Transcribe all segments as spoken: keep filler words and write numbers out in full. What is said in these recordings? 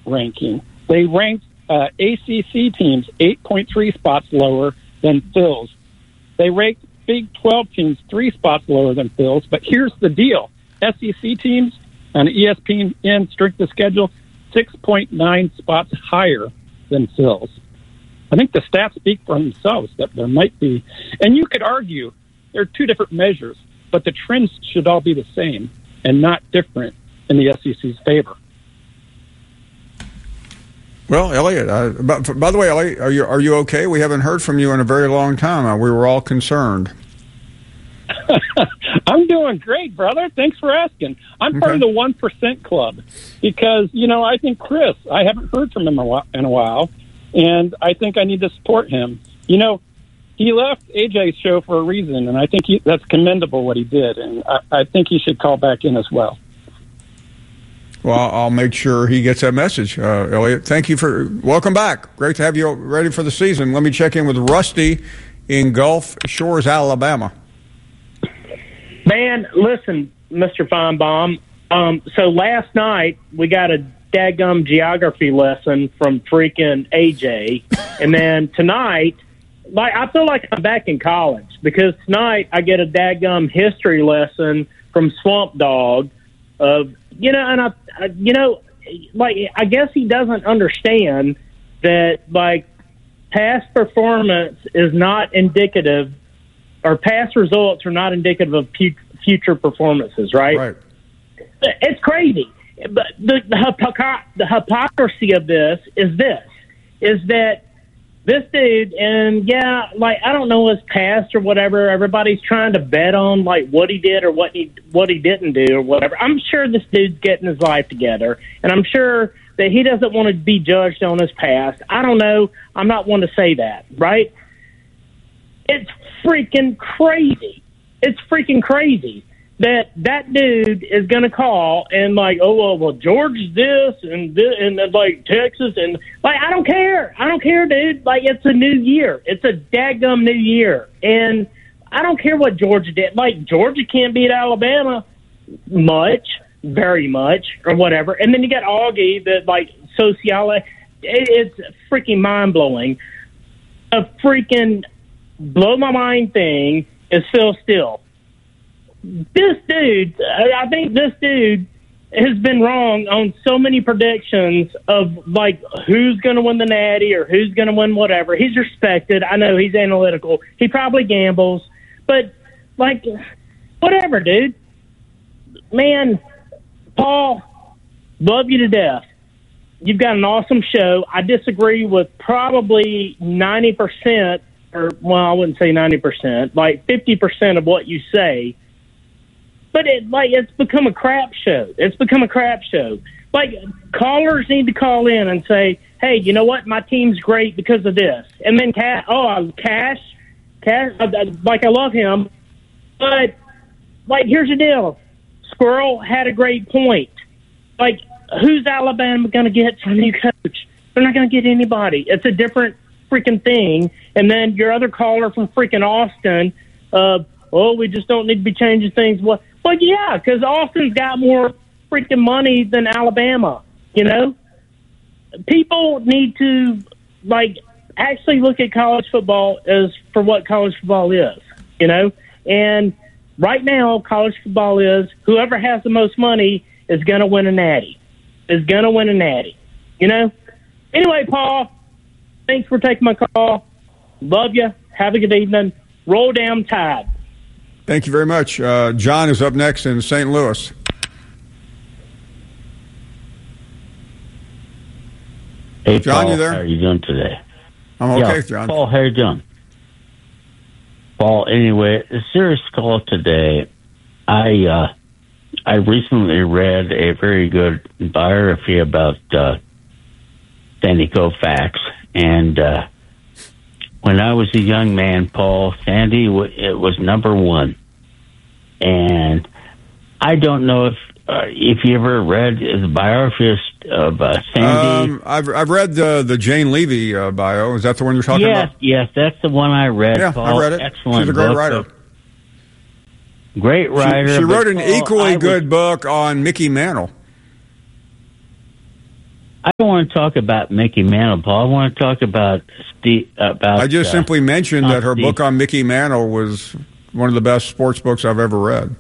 ranking. They ranked uh, A C C teams eight point three spots lower than Phil's. They ranked Big twelve teams three spots lower than Phil's. But here's the deal. S E C teams on E S P N strength of schedule, six point nine spots higher than Phil's. I think the stats speak for themselves that there might be. And you could argue there are two different measures, but the trends should all be the same and not different in the S E C's favor. Well, Elliot, uh, by, by the way, Elliot, are you are you okay? We haven't heard from you in a very long time. Uh, we were all concerned. I'm doing great, brother. Thanks for asking. I'm okay. Part of the one percent club because, you know, I think Chris, I haven't heard from him in a while, and I think I need to support him. You know, he left A J's show for a reason, and I think he, that's commendable what he did, and I, I think he should call back in as well. Well, I'll make sure he gets that message, uh, Elliot. Thank you for welcome back. Great to have you ready for the season. Let me check in with Rusty in Gulf Shores, Alabama. Man, listen, Mister Feinbaum. Um, so last night we got a daggum geography lesson from freaking A J, and then tonight, like I feel like I'm back in college because tonight I get a daggum history lesson from Swamp Dog. Of you know, and I, I, you know, like I guess he doesn't understand that like past performance is not indicative, or past results are not indicative of pu- future performances. Right? Right. It's crazy, but the the, hypocr- the hypocrisy of this is this: is that this dude, and yeah, like I don't know his past or whatever. Everybody's trying to bet on like what he did or what he what he didn't do or whatever. I'm sure this dude's getting his life together, and I'm sure that he doesn't want to be judged on his past. I don't know. I'm not one to say that, right? It's freaking crazy. It's freaking crazy that that dude is going to call and like, oh, well, well, George this and this and uh, like Texas and like, I don't care. I don't care, dude. Like, it's a new year. It's a daggum new year. And I don't care what Georgia did. Like, Georgia can't beat Alabama much, very much, or whatever. And then you got Augie that like sociology. It, it's freaking mind blowing. A freaking blow my mind thing is Phil Steele. This dude, I think this dude has been wrong on so many predictions of, like, who's going to win the Natty or who's going to win whatever. He's respected. I know he's analytical. He probably gambles. But, like, whatever, dude. Man, Paul, love you to death. You've got an awesome show. I disagree with probably ninety percent, or, well, I wouldn't say ninety percent, like fifty percent of what you say. But it like it's become a crap show. It's become a crap show. Like, callers need to call in and say, hey, you know what? My team's great because of this. And then, Cash, oh, Cash, Cash, like, I love him. But, like, here's the deal. Squirrel had a great point. Like, who's Alabama going to get from new coach? They're not going to get anybody. It's a different freaking thing. And then your other caller from freaking Austin, uh, oh, we just don't need to be changing things. Well, well yeah, because Austin's got more freaking money than Alabama, you know? People need to, like, actually look at college football as for what college football is, you know? And right now, college football is whoever has the most money is going to win a natty, is going to win a natty, you know? Anyway, Paul, thanks for taking my call. Love you. Have a good evening. Roll down Tide. Thank you very much. Uh, John is up next in Saint Louis. Hey, John, Paul, you there? how are you doing today? I'm okay, yeah, John. Paul, how are you doing? Paul, anyway, a serious call today. I uh, I recently read a very good biography about uh, Sandy Koufax, and uh, when I was a young man, Paul, Sandy, it was number one. And I don't know if uh, if you ever read the biography of uh, Sandy. Um, I've I've read the the Jane Levy uh, bio. Is that the one you're talking yes, about? Yes, yes, that's the one I read. Yeah, Paul. I read it. Excellent. She's a great book. writer. Great writer. She, she wrote an Paul, equally I good was, book on Mickey Mantle. I don't want to talk about Mickey Mantle, Paul. I want to talk about Steve. About I just uh, simply mentioned that her Steve. book on Mickey Mantle was one of the best sports books I've ever read.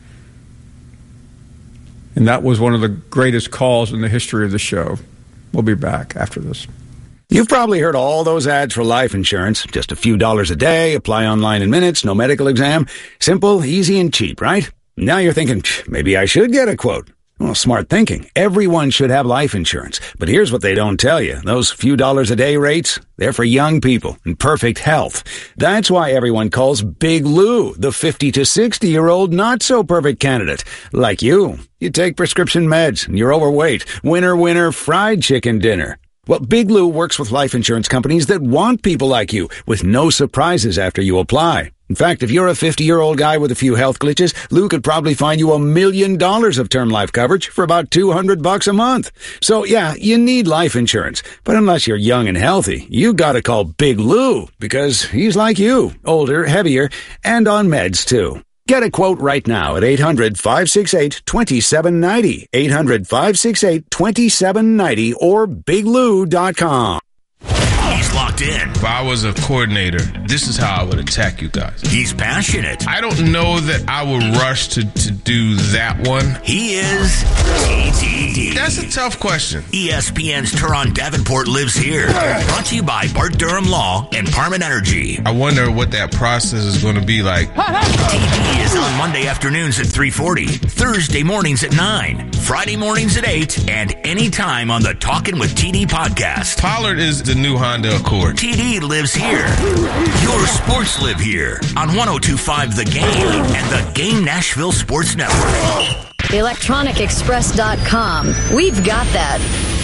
And that was one of the greatest calls in the history of the show. We'll be back after this. You've probably heard all those ads for life insurance. Just a few dollars a day, apply online in minutes, no medical exam. Simple, easy, and cheap, right? Now you're thinking, maybe I should get a quote. Well, smart thinking. Everyone should have life insurance. But here's what they don't tell you. Those few dollars a day rates, they're for young people in perfect health. That's why everyone calls Big Lou the fifty to sixty-year-old not-so-perfect candidate. Like you. You take prescription meds, and you're overweight. Winner, winner, fried chicken dinner. Well, Big Lou works with life insurance companies that want people like you, with no surprises after you apply. In fact, if you're a fifty-year-old guy with a few health glitches, Lou could probably find you a million dollars of term life coverage for about two hundred bucks a month. So, yeah, you need life insurance. But unless you're young and healthy, you gotta call Big Lou, because he's like you, older, heavier, and on meds, too. Get a quote right now at eight hundred, five six eight, two seven nine zero, eight hundred, five six eight, two seven nine zero, or big lou dot com. He's locked in. If I was a coordinator, this is how I would attack you guys. He's passionate. I don't know that I would rush to, to do that one. He is T T D. That's a tough question. E S P N's Turon Davenport lives here. Brought to you by Bart Durham Law and Parman Energy. I wonder what that process is going to be like. T D is on Monday afternoons at three forty, Thursday mornings at nine, Friday mornings at eight, and anytime on the Talkin' with T D podcast. Pollard is the new Honda Accord. T D lives here. Your sports live here on one oh two point five The Game and the Game Nashville Sports Network. electronic express dot com. We've got that.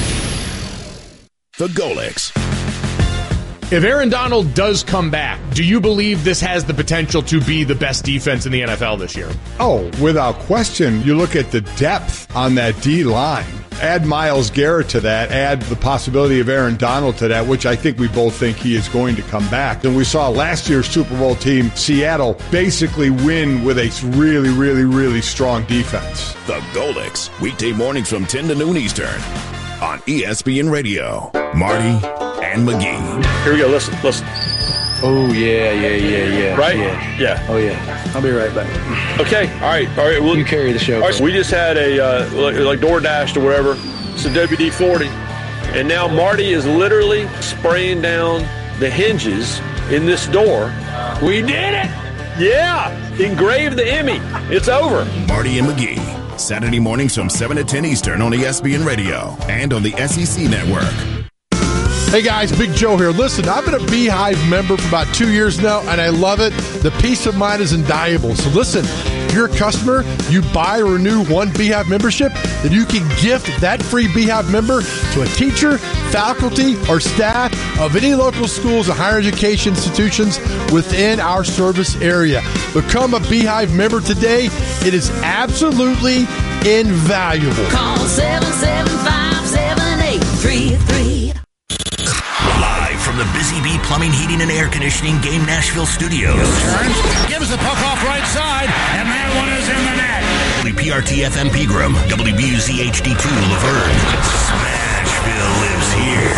The Golix. If Aaron Donald does come back, do you believe this has the potential to be the best defense in the N F L this year? Oh, without question. You look at the depth on that D-line. Add Myles Garrett to that. Add the possibility of Aaron Donald to that, which I think we both think he is going to come back. And we saw last year's Super Bowl team, Seattle, basically win with a really, really, really strong defense. The Golix. Weekday mornings from ten to noon Eastern on E S P N Radio. Marty and McGee. Here we go. Listen, listen. Oh, yeah, yeah, yeah, yeah. Right? Yeah. Yeah. Oh, yeah. I'll be right back. Okay. All right. All right. We'll, you carry the show. All right, so we just had a, uh, like, like DoorDash or whatever. It's a W D forty. And now Marty is literally spraying down the hinges in this door. We did it. Yeah. Engraved the Emmy. It's over. Marty and McGee. Saturday mornings from seven to ten Eastern on E S P N Radio and on the S E C Network. Hey guys, Big Joe here. Listen, I've been a Beehive member for about two years now, and I love it. The peace of mind is invaluable. So listen, if you're a customer, you buy or renew one Beehive membership, then you can gift that free Beehive member to a teacher, faculty, or staff of any local schools and higher education institutions within our service area. Become a Beehive member today. It is absolutely invaluable. Call seven seven five, seven eight three three. Live from the Busy Bee Plumbing, Heating, and Air Conditioning Game Nashville Studios. Gives the puck off right side, and that one is in the net. W P R T F M Pegram, W B U Z H D two Laverne. Smashville lives here.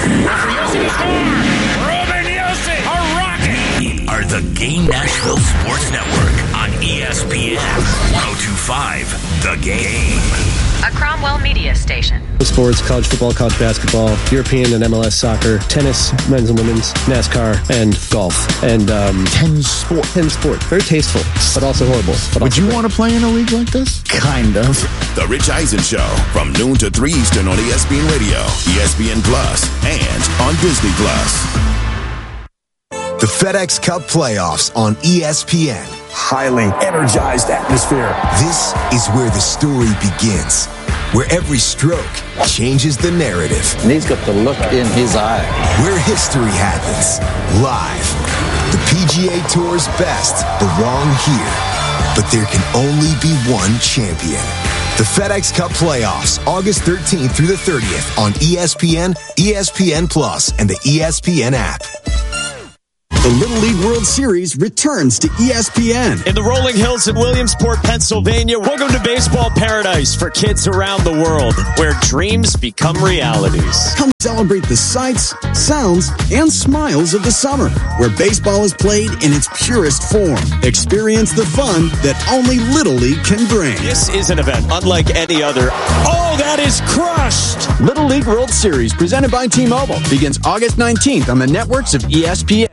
Ruben Yossi, a rocket. Are the Game Nashville Sports Network on E S P N one oh two point five The Game. A Cromwell Media Station. Sports, college football, college basketball, European and M L S soccer, tennis, men's and women's, NASCAR, and golf. And um, ten sport. Ten sport. Very tasteful, but also horrible. But Would also you great. want to play in a league like this? Kind of. The Rich Eisen Show from noon to three Eastern on E S P N Radio, E S P N Plus, and on Disney Plus. The FedEx Cup playoffs on E S P N. Highly energized atmosphere. This is where the story begins, where every stroke changes the narrative. And he's got the look in his eye. Where history happens, live. The P G A Tour's best belong here, but there can only be one champion. The FedEx Cup playoffs, August thirteenth through the thirtieth on E S P N, E S P N Plus, and the E S P N app. The Little League World Series returns to E S P N. In the rolling hills of Williamsport, Pennsylvania, welcome to baseball paradise for kids around the world, where dreams become realities. Come celebrate the sights, sounds, and smiles of the summer, where baseball is played in its purest form. Experience the fun that only Little League can bring. This is an event unlike any other. Oh, that is crushed! Little League World Series, presented by T-Mobile, begins August nineteenth on the networks of E S P N.